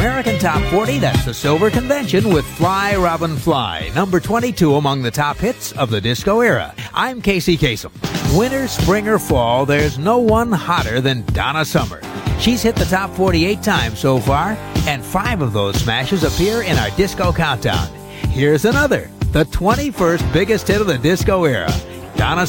American Top 40, that's the Silver Convention with Fly Robin Fly, number 22 among the top hits of the disco era. I'm Casey Kasem. Winter, spring, or fall, there's no one hotter than Donna Summer. She's hit the top 48 times so far, and 5 of those smashes appear in our disco countdown. Here's another, the 21st biggest hit of the disco era, Donna